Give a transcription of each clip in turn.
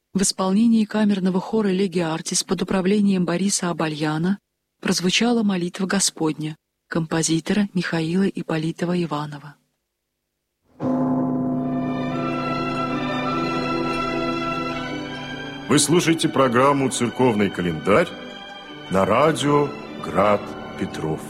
В исполнении камерного хора «Леги Артис» под управлением Бориса Абальяна прозвучала молитва Господня композитора Михаила Ипполитова Иванова. Вы слушаете программу «Церковный календарь» на радио «Град Петров».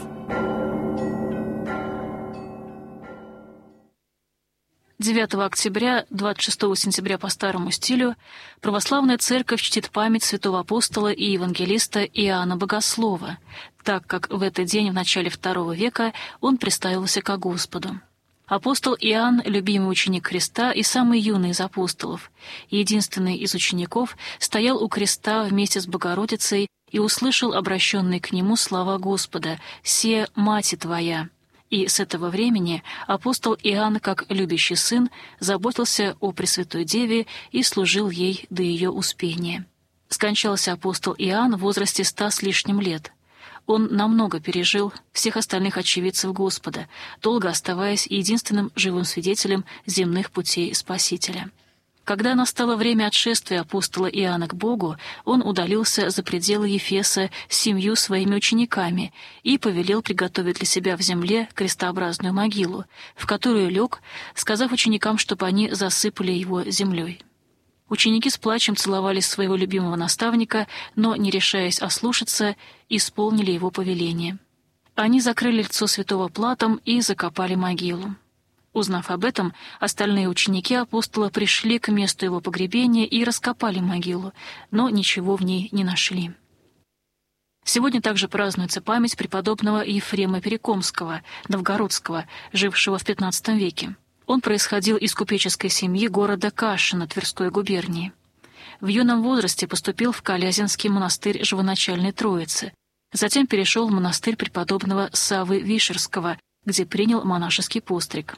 Октября, 26 сентября по старому стилю, православная церковь чтит память святого апостола и евангелиста Иоанна Богослова, так как в этот день в начале II века он представился ко Господу. Апостол Иоанн – любимый ученик Христа и самый юный из апостолов. Единственный из учеников стоял у креста вместе с Богородицей и услышал обращенные к нему слова Господа «Се, Мати Твоя». И с этого времени апостол Иоанн, как любящий сын, заботился о Пресвятой Деве и служил ей до ее успения. Скончался апостол Иоанн в возрасте 100 с лишним лет. Он намного пережил всех остальных очевидцев Господа, долго оставаясь единственным живым свидетелем земных путей Спасителя. Когда настало время отшествия апостола Иоанна к Богу, он удалился за пределы Ефеса с 7 своими учениками и повелел приготовить для себя в земле крестообразную могилу, в которую лег, сказав ученикам, чтобы они засыпали его землей. Ученики с плачем целовали своего любимого наставника, но, не решаясь ослушаться, исполнили его повеление. Они закрыли лицо святого платом и закопали могилу. Узнав об этом, остальные ученики апостола пришли к месту его погребения и раскопали могилу, но ничего в ней не нашли. Сегодня также празднуется память преподобного Ефрема Перекомского, новгородского, жившего в XV веке. Он происходил из купеческой семьи города Кашина Тверской губернии. В юном возрасте поступил в Калязинский монастырь Живоначальной Троицы. Затем перешел в монастырь преподобного Саввы Вишерского, где принял монашеский постриг.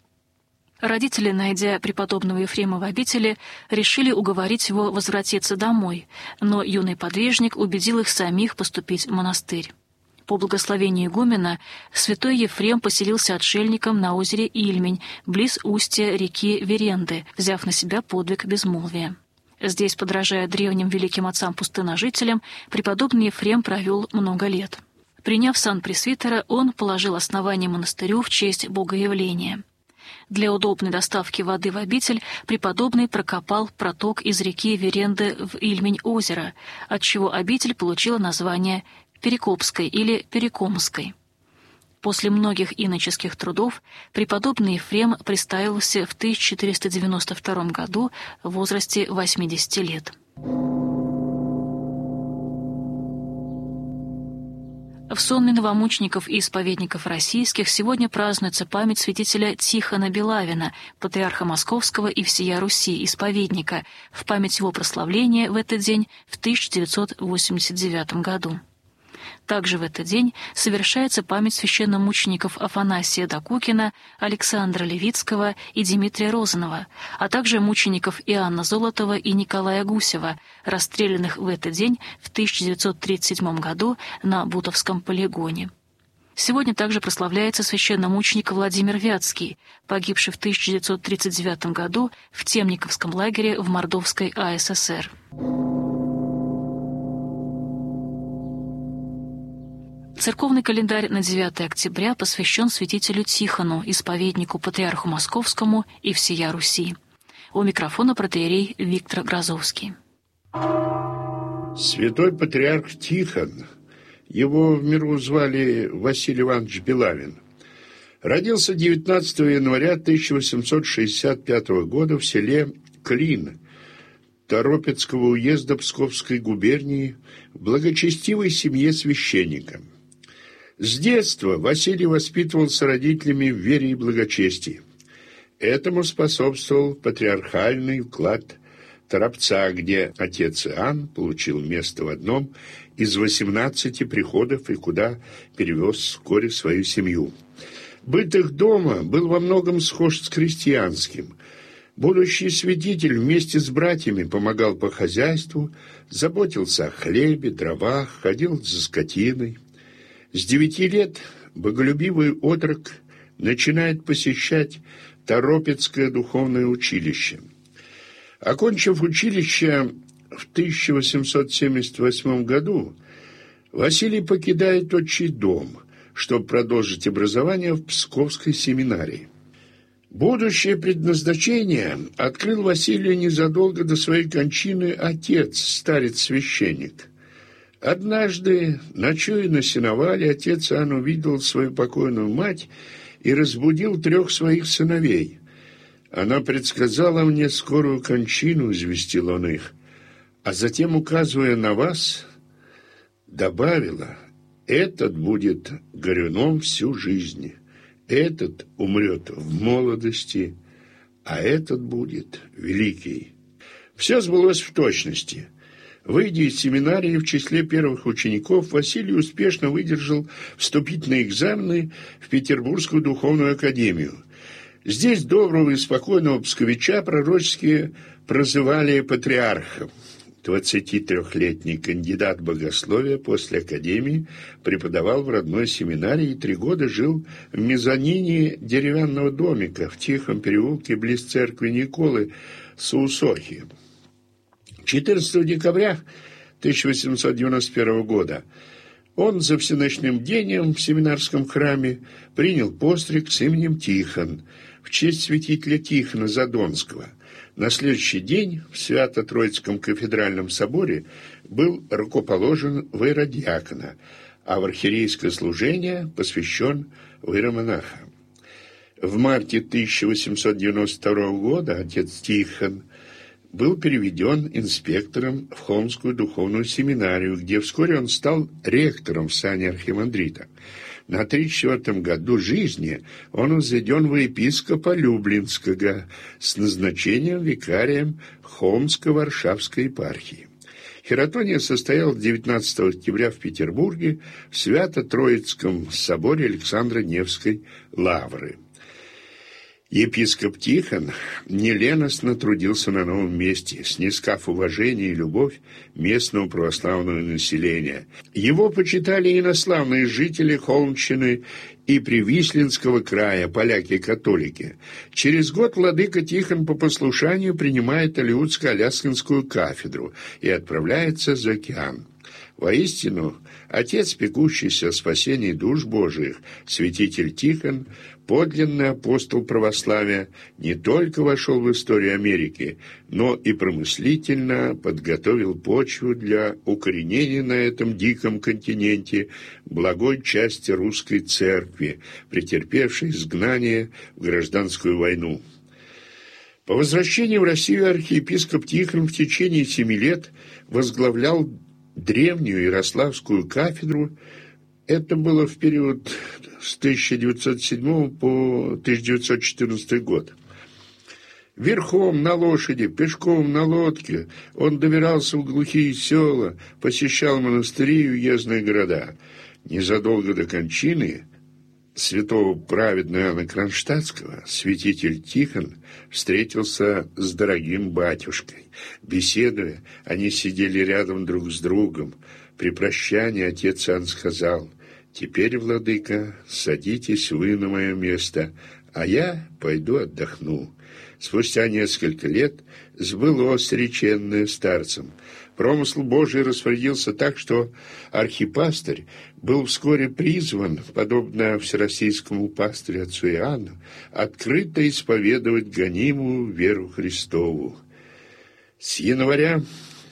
Родители, найдя преподобного Ефрема в обители, решили уговорить его возвратиться домой, но юный подвижник убедил их самих поступить в монастырь. По благословению игумена святой Ефрем поселился отшельником на озере Ильмень, близ устья реки Веренды, взяв на себя подвиг безмолвия. Здесь, подражая древним великим отцам-пустыножителям, преподобный Ефрем провел много лет. Приняв сан пресвитера, он положил основание монастырю в честь Богоявления. Для удобной доставки воды в обитель преподобный прокопал проток из реки Веренды в Ильмень-озеро, отчего обитель получила название Перекопской или Перекомской. После многих иноческих трудов преподобный Ефрем приставился в 1492 году в возрасте 80 лет. В сонме новомучеников и исповедников российских сегодня празднуется память святителя Тихона Белавина, патриарха Московского и всея Руси, исповедника, в память его прославления в этот день в 1989 году. Также в этот день совершается память священномучеников Афанасия Докукина, Александра Левицкого и Дмитрия Розанова, а также мучеников Иоанна Золотова и Николая Гусева, расстрелянных в этот день в 1937 году на Бутовском полигоне. Сегодня также прославляется священномученик Владимир Вятский, погибший в 1939 году в Темниковском лагере в Мордовской АССР. Церковный календарь на 9 октября посвящен святителю Тихону, исповеднику патриарху Московскому и всея Руси. У микрофона протоиерей Виктор Грозовский. Святой патриарх Тихон, его в миру звали Василий Иванович Белавин, родился 19 января 1865 года в селе Клин Торопецкого уезда Псковской губернии в благочестивой семье священника. С детства Василий воспитывался родителями в вере и благочестии. Этому способствовал патриархальный вклад Торопца, где отец Иоанн получил место в одном из 18 приходов и куда перевез вскоре свою семью. Быт их дома был во многом схож с крестьянским. Будущий святитель вместе с братьями помогал по хозяйству, заботился о хлебе, дровах, ходил за скотиной. С 9 лет боголюбивый отрок начинает посещать Торопецкое духовное училище. Окончив училище в 1878 году, Василий покидает отчий дом, чтобы продолжить образование в Псковской семинарии. Будущее предназначение открыл Василию незадолго до своей кончины отец, старец-священник. Однажды, ночуя на сеновале, отец Иоанн увидел свою покойную мать и разбудил 3 своих сыновей. «Она предсказала мне скорую кончину», — известил он их, а затем, указывая на вас, добавила: «Этот будет горюном всю жизнь, этот умрет в молодости, а этот будет великий». Все сбылось в точности. Выйдя из семинарии в числе первых учеников, Василий успешно выдержал вступительные экзамены в Петербургскую духовную академию. Здесь доброго и спокойного псковича пророчески прозывали патриархом. 23-летний кандидат богословия после академии преподавал в родной семинарии и 3 года жил в мезонине деревянного домика в тихом переулке близ церкви Николы Саусохи. 14 декабря 1891 года он за всеночным бдением в семинарском храме принял постриг с именем Тихон в честь святителя Тихона Задонского. На следующий день в Свято-Троицком кафедральном соборе был рукоположен в иеродиакона, а в архиерейское служение посвящен в иеромонаха. В марте 1892 года отец Тихон был переведен инспектором в Холмскую духовную семинарию, где вскоре он стал ректором в сане архимандрита. На 34-м году жизни он возведен во епископа Люблинского с назначением викарием Холмско-Варшавской епархии. Хератония состоялась 19 октября в Петербурге в Свято-Троицком соборе Александра Невской лавры. Епископ Тихон неленостно трудился на новом месте, снискав уважение и любовь местного православного населения. Его почитали инославные жители Холмщины и Привислинского края, поляки-католики. Через год владыка Тихон по послушанию принимает Алеутско-Аляскинскую кафедру и отправляется за океан. Воистину, отец, пекущийся о спасении душ Божиих, святитель Тихон, подлинный апостол православия, не только вошел в историю Америки, но и промыслительно подготовил почву для укоренения на этом диком континенте благой части русской церкви, претерпевшей изгнание в гражданскую войну. По возвращении в Россию архиепископ Тихон в течение 7 лет возглавлял древнюю Ярославскую кафедру. Это было в период с 1907 по 1914 год. Верхом на лошади, пешком на лодке он добирался в глухие села, посещал монастыри и уездные города. Незадолго до кончины святого праведного Иоанна Кронштадтского святитель Тихон встретился с дорогим батюшкой. Беседуя, они сидели рядом друг с другом. При прощании отец Иоанн сказал: «Теперь, владыка, садитесь вы на мое место, а я пойду отдохну». Спустя несколько лет сбылось реченное старцем. Промысл Божий распорядился так, что архипастырь был вскоре призван, подобно всероссийскому пастырю отцу Иоанну, открыто исповедовать гонимую веру Христову. С января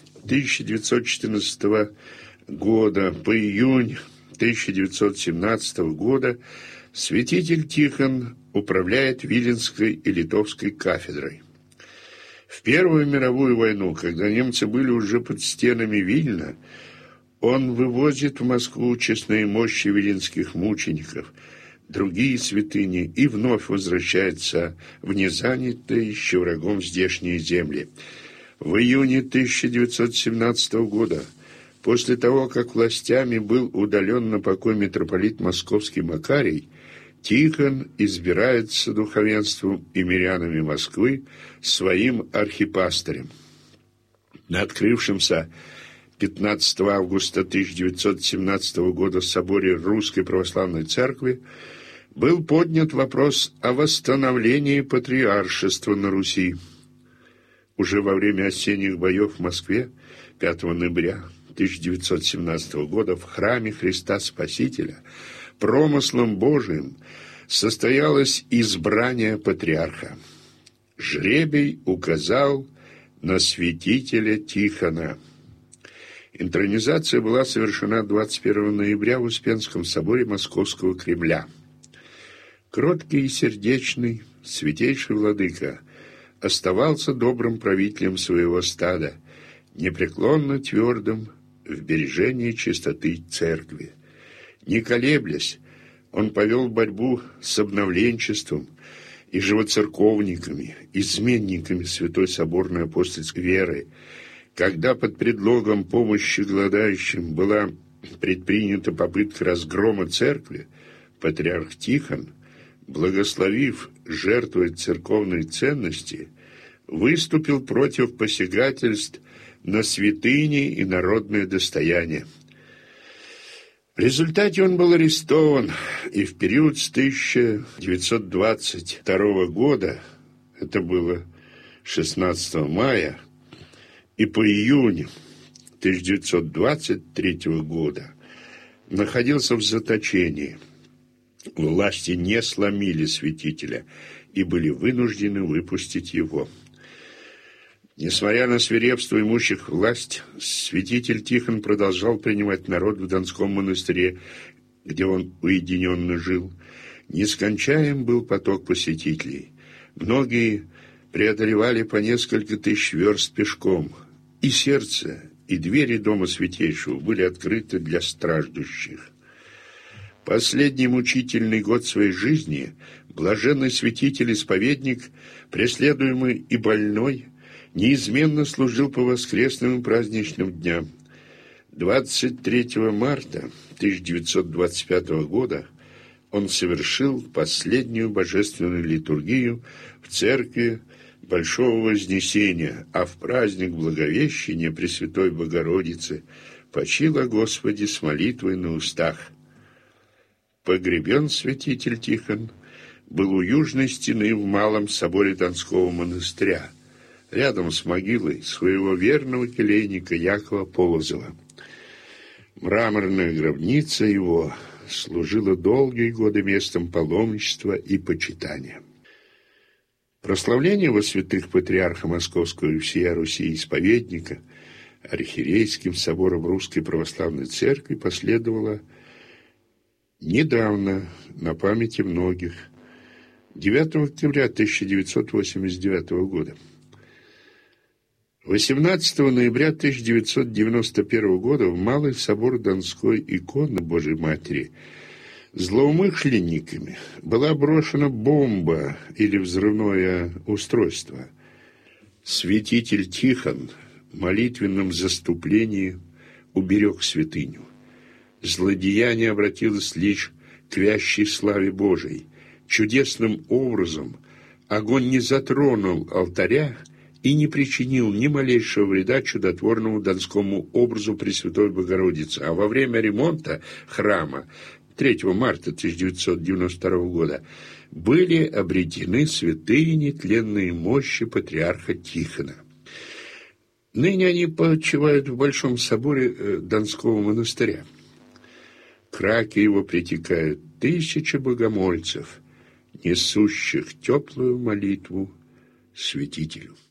1914 года по июнь 1917 года святитель Тихон управляет Виленской и Литовской кафедрой. В Первую мировую войну, когда немцы были уже под стенами Вильна, он вывозит в Москву честные мощи виленских мучеников, другие святыни, и вновь возвращается в незанятые еще врагом здешние земли. В июне 1917 года, после того, как властями был удален на покой митрополит Московский Макарий, Тихон избирается духовенством и мирянами Москвы своим архипастырем. На открывшемся 15 августа 1917 года в соборе Русской Православной Церкви был поднят вопрос о восстановлении патриаршества на Руси. Уже во время осенних боев в Москве 5 ноября 1917 года в храме Христа Спасителя промыслом Божиим состоялось избрание патриарха. Жребий указал на святителя Тихона. Интронизация была совершена 21 ноября в Успенском соборе Московского Кремля. Кроткий и сердечный святейший владыка оставался добрым правителем своего стада, непреклонно твердым в бережении чистоты церкви. Не колеблясь, он повел борьбу с обновленчеством и живоцерковниками, изменниками Святой Соборной Апостольской веры. Когда под предлогом помощи голодающим была предпринята попытка разгрома церкви, патриарх Тихон, благословив жертвовать церковные ценности, выступил против посягательств на святыни и народное достояние. В результате он был арестован, и в период с 1922 года, это было 16 мая, и по июнь 1923 года находился в заточении. Власти не сломили святителя и были вынуждены выпустить его. Несмотря на свирепство имущих власть, святитель Тихон продолжал принимать народ в Донском монастыре, где он уединенно жил. Нескончаем был поток посетителей. Многие преодолевали по несколько тысяч верст пешком. И сердце, и двери дома святейшего были открыты для страждущих. Последний мучительный год своей жизни блаженный святитель-исповедник, преследуемый и больной, неизменно служил по воскресным и праздничным дням. 23 марта 1925 года он совершил последнюю божественную литургию в церкви Большого Вознесения, а в праздник Благовещения Пресвятой Богородицы почил о Господе с молитвой на устах. Погребен святитель Тихон был у южной стены в Малом соборе Донского монастыря, рядом с могилой своего верного келейника Якова Полозова. Мраморная гробница его служила долгие годы местом паломничества и почитания. Прославление во святых патриарха Московского и всея Руси исповедника архиерейским собором Русской Православной Церкви последовало недавно на памяти многих, 9 октября 1989 года. 18 ноября 1991 года в Малый собор Донской иконы Божией Матери злоумышленниками была брошена бомба или взрывное устройство. Святитель Тихон в молитвенном заступлении уберег святыню. Злодеяние обратилось лишь к вящей славе Божией. Чудесным образом огонь не затронул алтаря и не причинил ни малейшего вреда чудотворному донскому образу Пресвятой Богородицы, а во время ремонта храма 3 марта 1992 года были обретены святые нетленные мощи патриарха Тихона. Ныне они почивают в Большом соборе Донского монастыря. К раке его притекают тысячи богомольцев, несущих теплую молитву святителю.